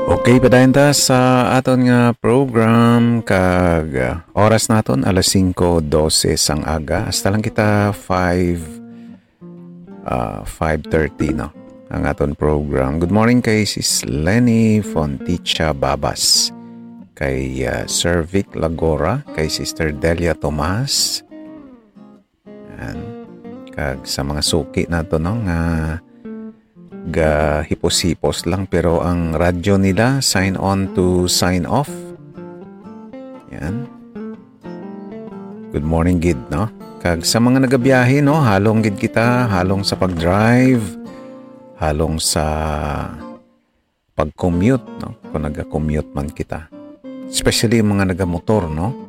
Okay, padayon ta sa aton nga program kag oras naton alas 5:12 sang aga. Hasta lang kita 5:30 no. Ang aton program. Good morning kay Sis Lenny Fonticha Babas, kay Sir Vic Lagora, kay Sister Delia Tomas. Yan. Kag sa mga suki nato no nga hipos-hipos lang pero ang radyo nila sign on to sign off. Yan. Good morning gid no. Kag sa mga nagabiyahe no, halong gid kita, halong sa pag-drive, halong sa pag-commute no, kung naga-commute man kita. Especially yung mga nagamotor no.